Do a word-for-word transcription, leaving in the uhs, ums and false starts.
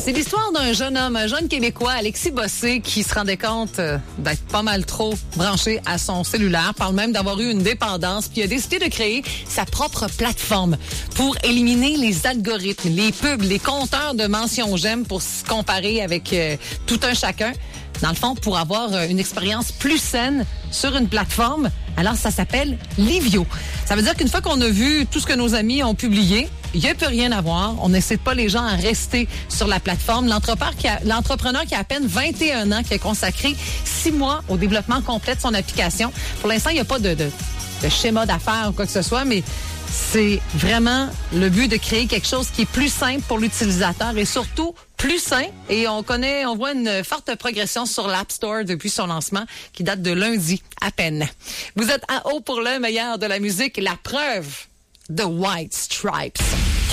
C'est l'histoire d'un jeune homme, un jeune Québécois, Alexis Bossé, qui se rendait compte euh, d'être pas mal trop branché à son cellulaire, parle même d'avoir eu une dépendance, puis il a décidé de créer sa propre plateforme pour éliminer les algorithmes, les pubs, les compteurs de mentions j'aime pour se comparer avec euh, tout un chacun. Dans le fond, pour avoir une expérience plus saine sur une plateforme. Alors, ça s'appelle Livio. Ça veut dire qu'une fois qu'on a vu tout ce que nos amis ont publié, il n'y a plus rien à voir. On n'incite pas les gens à rester sur la plateforme. L'entrepreneur qui a, l'entrepreneur qui a à peine vingt et un ans, qui a consacré six mois au développement complet de son application. Pour l'instant, il n'y a pas de, de, de schéma d'affaires ou quoi que ce soit, mais c'est vraiment le but de créer quelque chose qui est plus simple pour l'utilisateur et surtout plus sain. Et on connaît, on voit une forte progression sur l'App Store depuis son lancement qui date de lundi à peine. Vous êtes à haut pour le meilleur de la musique, la preuve de White Stripes.